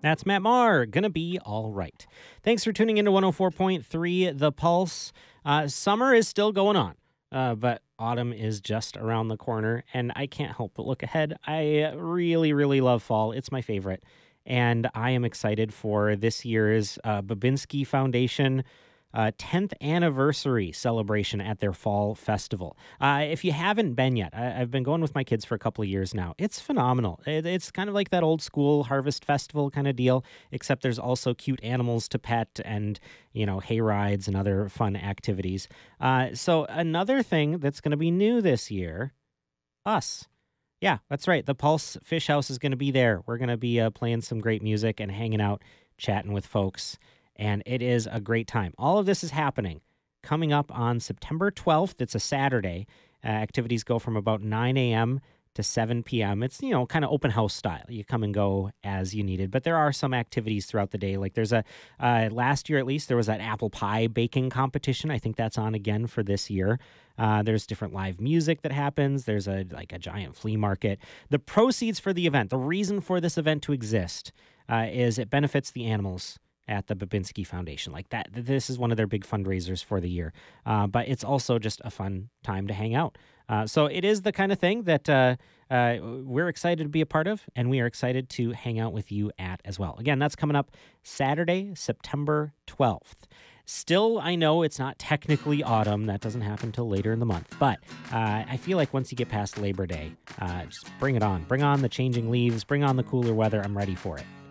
That's Matt Marr. Gonna be all right. Thanks for tuning into 104.3 The Pulse. Summer is still going on, but autumn is just around the corner, and I can't help but look ahead. I really, really love fall. It's my favorite. And I am excited for this year's Babinski Foundation 10th anniversary celebration at their fall festival. If you haven't been yet, I've been going with my kids for a couple of years now. It's phenomenal. It's kind of like that old school harvest festival kind of deal, except there's also cute animals to pet and, hay rides and other fun activities. So, another thing that's going to be new this year, us. Yeah, that's right. The Pulse Fish House is going to be there. We're going to be playing some great music and hanging out, chatting with folks, and it is a great time. All of this is happening coming up on September 12th. It's a Saturday. Activities go from about 9 a.m. to 7 p.m. It's, kind of open house style. You come and go as you needed, but there are some activities throughout the day. Like there's last year at least, there was that apple pie baking competition. I think that's on again for this year. There's different live music that happens. There's a giant flea market. The proceeds for the event, the reason for this event to exist, is it benefits the animals at the Babinski Foundation. Like that, this is one of their big fundraisers for the year. But it's also just a fun time to hang out. So it is the kind of thing that we're excited to be a part of, and we are excited to hang out with you at as well. Again, that's coming up Saturday, September 12th. Still, I know it's not technically autumn. That doesn't happen until later in the month. But I feel like once you get past Labor Day, just bring it on. Bring on the changing leaves. Bring on the cooler weather. I'm ready for it.